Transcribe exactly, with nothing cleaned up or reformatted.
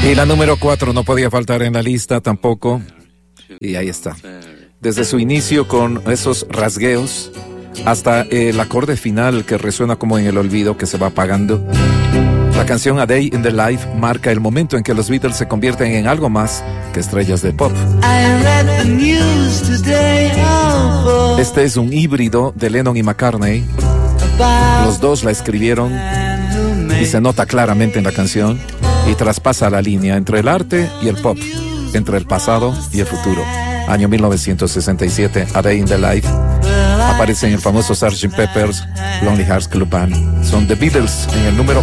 Y la número cuatro no podía faltar en la lista tampoco. Y ahí está. Desde su inicio con esos rasgueos hasta el acorde final que resuena como en el olvido que se va apagando. La canción A Day in the Life marca el momento en que los Beatles se convierten en algo más que estrellas de pop. Este es un híbrido de Lennon y McCartney. Los dos la escribieron y se nota claramente en la canción y traspasa la línea entre el arte y el pop, entre el pasado y el futuro. Año mil novecientos sesenta y siete, A Day in the Life. Aparece en el famoso sergeant Pepper's Lonely Hearts Club Band. Son The Beatles en el número